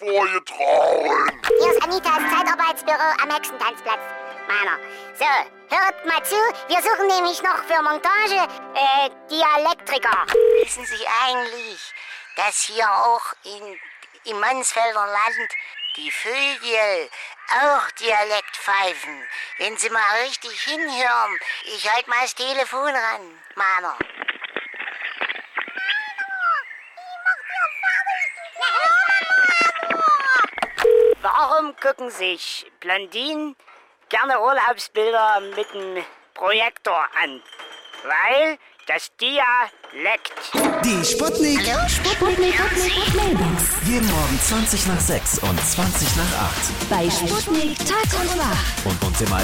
vorgetragen. Hier ist Anitas Zeitarbeitsbüro am Hexentanzplatz. Meiner. So, hört mal zu, wir suchen nämlich noch für Montage, Dialektriker. Wissen Sie eigentlich, dass hier auch im Mansfelder Land die Vögel auch Dialekt pfeifen? Wenn Sie mal richtig hinhören, ich halte mal das Telefon ran, Meiner. Warum gucken sich Blondinen gerne Urlaubsbilder mit dem Projektor an? Weil das Dialekt. Die Sputnik. Hallo? Sputnik Mailbox. Jeden Morgen 20 nach 6 und 20 nach 8. Bei Sputnik Tag und Nacht. Und immer